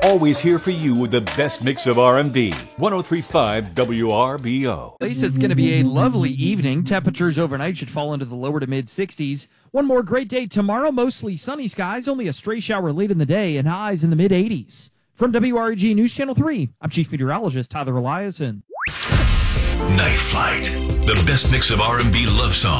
Always here for you with the best mix of R&B. 103.5 WRBO. At least it's going to be a lovely evening. Temperatures overnight should fall into the lower to mid 60s. One more great day tomorrow. Mostly sunny skies. Only a stray shower late in the day and highs in the mid 80s. From WREG News Channel 3, I'm Chief Meteorologist Tyler Eliason. Night Flight, the best mix of R&B love songs.